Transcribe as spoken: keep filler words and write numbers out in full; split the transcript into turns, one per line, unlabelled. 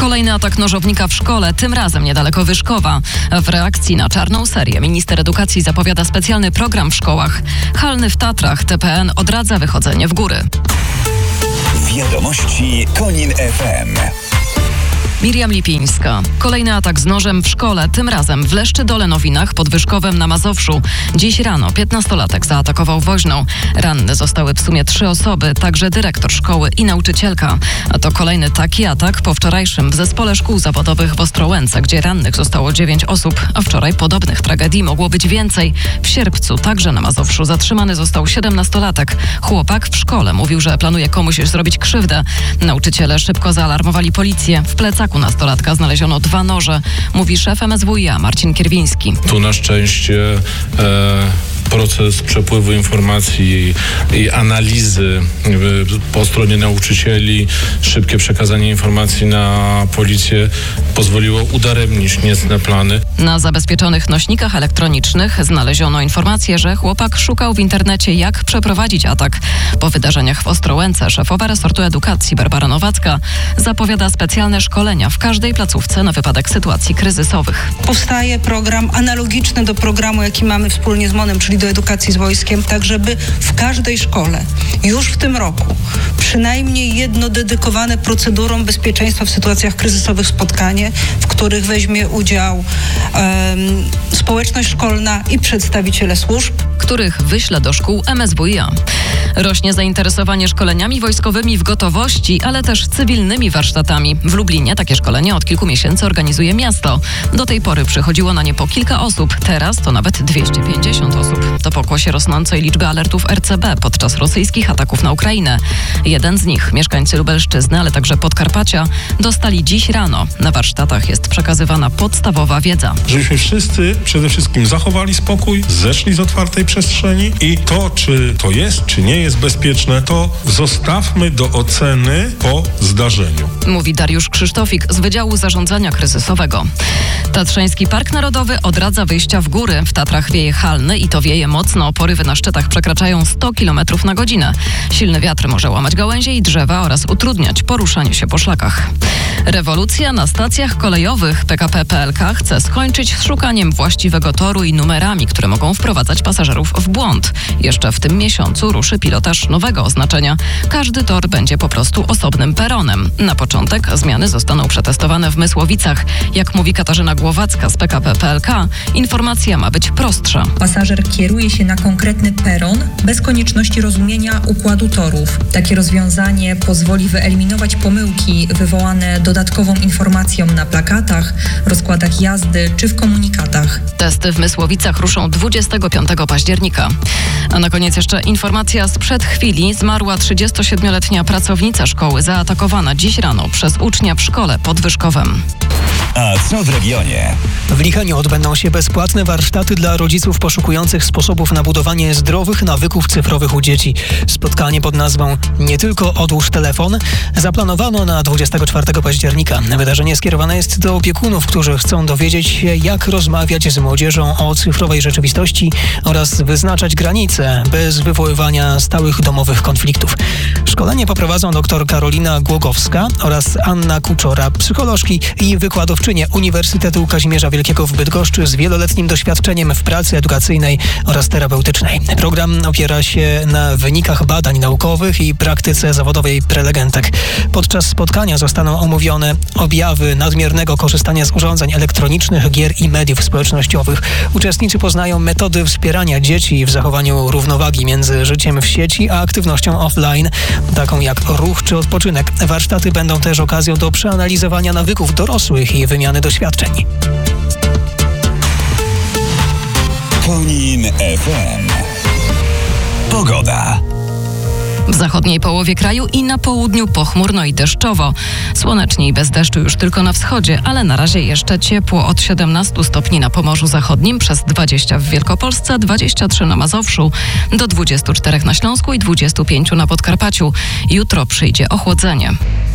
Kolejny atak nożownika w szkole, tym razem niedaleko Wyszkowa. W reakcji na czarną serię minister edukacji zapowiada specjalny program w szkołach. Halny w Tatrach, T P N odradza wychodzenie w góry.
Wiadomości Konin F M.
Miriam Lipińska. Kolejny atak z nożem w szkole, tym razem w Leszczy-Dole-Nowinach pod Wyszkowem na Mazowszu. Dziś rano piętnastolatek zaatakował woźną. Ranne zostały w sumie trzy osoby, także dyrektor szkoły i nauczycielka. A to kolejny taki atak po wczorajszym w Zespole Szkół Zawodowych w Ostrołęce, gdzie rannych zostało dziewięć osób, a wczoraj podobnych tragedii mogło być więcej. W Sierpcu także na Mazowszu zatrzymany został siedemnastolatek. Chłopak w szkole mówił, że planuje komuś zrobić krzywdę. Nauczyciele szybko zaalarmowali policję. W plecaku nastolatka znaleziono dwa noże, mówi szef M S W i A Marcin Kierwiński.
Tu na szczęście e, proces przepływu informacji i, i analizy e, po stronie nauczycieli, szybkie przekazanie informacji na policję pozwoliło udaremnić niecne plany.
Na zabezpieczonych nośnikach elektronicznych znaleziono informację, że chłopak szukał w internecie, jak przeprowadzić atak. Po wydarzeniach w Ostrołęce szefowa resortu edukacji Barbara Nowacka zapowiada specjalne szkolenia w każdej placówce na wypadek sytuacji kryzysowych.
Powstaje program analogiczny do programu, jaki mamy wspólnie z MON-em, czyli do edukacji z wojskiem, tak żeby w każdej szkole już w tym roku przynajmniej jedno dedykowane procedurom bezpieczeństwa w sytuacjach kryzysowych spotkanie, w których weźmie udział um, społeczność szkolna i przedstawiciele służb,
których wyśle do szkół M S W i A. Rośnie zainteresowanie szkoleniami wojskowymi w gotowości, ale też cywilnymi warsztatami. W Lublinie takie szkolenie od kilku miesięcy organizuje miasto. Do tej pory przychodziło na nie po kilka osób, teraz to nawet dwieście pięćdziesiąt osób. To pokłosie rosnącej liczby alertów R C B podczas rosyjskich ataków na Ukrainę. Jeden z nich, mieszkańcy Lubelszczyzny, ale także Podkarpacia, dostali dziś rano. Na warsztatach jest przekazywana podstawowa wiedza.
Żebyśmy wszyscy przede wszystkim zachowali spokój, zeszli z otwartej przestrzeni i to, czy to jest, czy nie jest bezpieczne, to zostawmy do oceny po zdarzeniu.
Mówi Dariusz Krzysztofik z Wydziału Zarządzania Kryzysowego. Tatrzański Park Narodowy odradza wyjścia w góry. W Tatrach wieje halny i to wieje mocno. Porywy na szczytach przekraczają sto kilometrów na godzinę. Silny wiatr może łamać gałęzie i drzewa oraz utrudniać poruszanie się po szlakach. Rewolucja na stacjach kolejowych. P K P P L K chce skończyć z szukaniem właściwego toru i numerami, które mogą wprowadzać pasażerów w błąd. Jeszcze w tym miesiącu ruszy pilotaż nowego oznaczenia. Każdy tor będzie po prostu osobnym peronem. Na początek zmiany zostaną przetestowane w Mysłowicach. Jak mówi Katarzyna Głowacka z P K P P L K, informacja ma być prostsza.
Pasażer kieruje się na konkretny peron bez konieczności rozumienia układu torów. Takie rozwiązanie pozwoli wyeliminować pomyłki wywołane dodatkową informacją na plakatach, rozkładach jazdy czy w komunikatach.
Testy w Mysłowicach ruszą dwudziestego piątego października. A na koniec jeszcze informacja sprzed chwili. Zmarła trzydziestosiedmioletnia pracownica szkoły zaatakowana dziś rano przez ucznia w szkole pod Wyszkowem.
A co w regionie?
W Licheniu odbędą się bezpłatne warsztaty dla rodziców poszukujących sposobów na budowanie zdrowych nawyków cyfrowych u dzieci. Spotkanie pod nazwą Nie tylko odłóż telefon zaplanowano na dwudziestego czwartego października. Wydarzenie skierowane jest do opiekunów, którzy chcą dowiedzieć się, jak rozmawiać z młodzieżą o cyfrowej rzeczywistości oraz wyznaczać granice bez wywoływania stałych domowych konfliktów. Szkolenie poprowadzą dr Karolina Głogowska oraz Anna Kuczora, psycholożki i wykładowczynie Uniwersytetu Kazimierza Wielkiego w Bydgoszczy z wieloletnim doświadczeniem w pracy edukacyjnej oraz terapeutycznej. Program opiera się na wynikach badań naukowych i praktyce zawodowej prelegentek. Podczas spotkania zostaną omówione objawy nadmiernego korzystania z urządzeń elektronicznych, gier i mediów społecznościowych. Uczestnicy poznają metody wspierania dzieci w zachowaniu równowagi między życiem w sieci a aktywnością offline, taką jak ruch czy odpoczynek. Warsztaty będą też okazją do przeanalizowania nawyków dorosłych i wymiany doświadczeń.
Konin F M. Pogoda.
W zachodniej połowie kraju i na południu pochmurno i deszczowo. Słonecznie i bez deszczu już tylko na wschodzie, ale na razie jeszcze ciepło od siedemnastu stopni na Pomorzu Zachodnim, przez dwadzieścia w Wielkopolsce, dwadzieścia trzy na Mazowszu, do dwudziestu czterech na Śląsku i dwudziestu pięciu na Podkarpaciu. Jutro przyjdzie ochłodzenie.